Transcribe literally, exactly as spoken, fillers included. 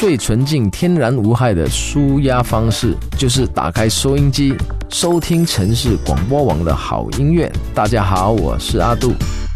最纯净、天然无害的舒压方式，就是打开收音机，收听城市广播网的好音乐。大家好，我是阿杜。